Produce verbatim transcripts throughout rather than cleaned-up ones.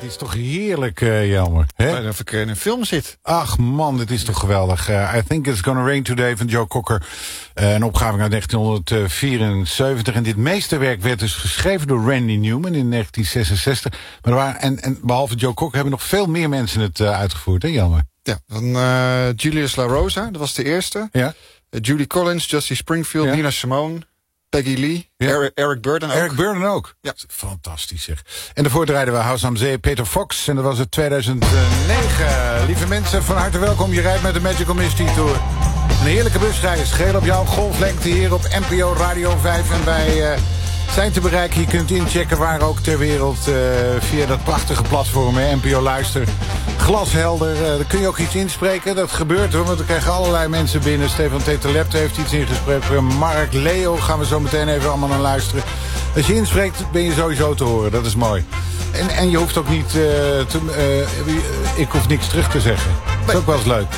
Het is toch heerlijk, uh, Jelmer. Hè? Of ik in een film zit. Ach man, dit is toch geweldig. Uh, I Think It's Gonna Rain Today van Joe Cocker. Uh, een opgave uit negentien vierenzeventig. En dit meesterwerk werd dus geschreven door Randy Newman in negentien zesenzestig. Maar er waren, en, en behalve Joe Cocker hebben nog veel meer mensen het uh, uitgevoerd, hè Jelmer? Ja, dan uh, Julius La Rosa, dat was de eerste. Ja. Uh, Julie Collins, Jussie Springfield, ja. Nina Simone, Peggy Lee, ja. Eric, Eric Burden ook. Eric Burden ook. Ja. Fantastisch zeg. En daarvoor draaiden we House am Zee, Peter Fox. En dat was het tweeduizend negen. Lieve mensen, van harte welkom. Je rijdt met de Magical Mystery Tour. Een heerlijke busreis. Geel op jouw golflengte hier op N P O Radio vijf. En wij uh, zijn te bereiken. Je kunt inchecken waar ook ter wereld uh, via dat prachtige platform. N P O Luister. Glashelder. Uh, daar kun je ook iets inspreken. Dat gebeurt hoor, want we krijgen allerlei mensen binnen. Stefan Tetelepte heeft iets ingesproken. Mark, Leo gaan we zo meteen even allemaal naar luisteren. Als je inspreekt ben je sowieso te horen. Dat is mooi. En, en je hoeft ook niet... Uh, te, uh, ik hoef niks terug te zeggen. Dat is ook wel eens leuk.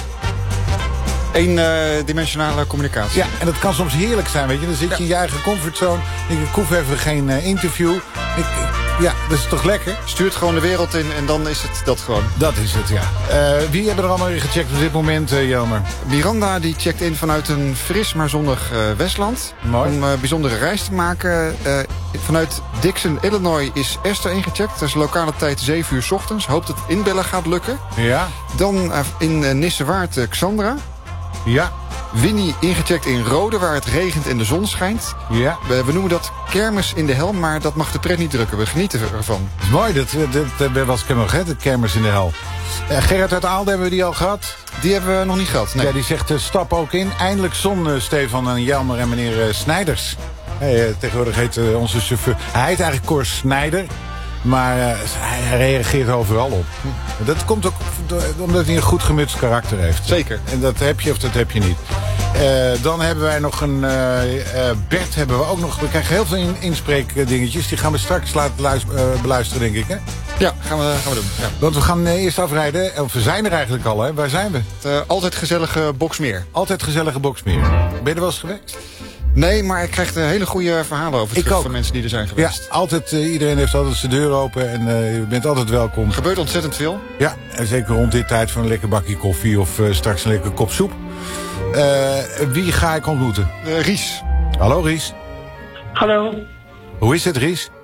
Eendimensionale uh, communicatie. Ja, en dat kan soms heerlijk zijn, weet je. Dan zit je ja. in je eigen comfortzone. Ik, ik hoef even geen uh, interview. Ik, ik, ja, dat is toch lekker? Stuurt gewoon de wereld in en dan is het dat gewoon. Dat is het, ja. Uh, wie hebben er allemaal in gecheckt op dit moment, uh, Jelmer? Miranda die checkt in vanuit een fris maar zonnig uh, Westland. Mooi. Om een uh, bijzondere reis te maken. Uh, vanuit Dixon, Illinois is Esther ingecheckt. Dat is lokale tijd zeven uur 's ochtends. Hoopt dat inbellen gaat lukken. Ja. Dan uh, in uh, Nissewaard uh, Xandra. Ja. Winnie ingecheckt in Rode, waar het regent en de zon schijnt. Ja. We, we noemen dat kermis in de hel, maar dat mag de pret niet drukken. We genieten ervan. Dat is mooi, dat, dat, dat was ik nog, hè, de kermis in de hel. Uh, Gerard uit Aalde, hebben we die al gehad? Die hebben we nog niet gehad, nee. Ja, die zegt, uh, stap ook in. Eindelijk zon, uh, Stefan en Jelmer en meneer uh, Snijders. Hey, uh, tegenwoordig heet uh, onze chauffeur... Hij heet eigenlijk Cor Snijder. Maar uh, hij reageert overal op. Dat komt ook omdat hij een goed gemutst karakter heeft. Zeker. En dat heb je of dat heb je niet. Uh, dan hebben wij nog een... Uh, uh, Bert hebben we ook nog... We krijgen heel veel in, inspreekdingetjes. Die gaan we straks laten luisteren, uh, beluisteren, denk ik, hè? Ja, gaan we, gaan we doen. Ja. Want we gaan uh, eerst afrijden. Of we zijn er eigenlijk al, hè? Waar zijn we? Uh, altijd gezellige Boksmeer. Altijd gezellige Boksmeer. Ben je er wel eens geweest? Nee, maar ik krijg er hele goede verhalen over terug van mensen die er zijn geweest. Ja, altijd, uh, iedereen heeft altijd zijn deur open en uh, je bent altijd welkom. Er gebeurt ontzettend veel. Ja, en zeker rond dit tijd van een lekker bakje koffie of uh, straks een lekker kop soep. Uh, wie ga ik ontmoeten? Uh, Ries. Hallo Ries. Hallo. Hoe is het, Ries?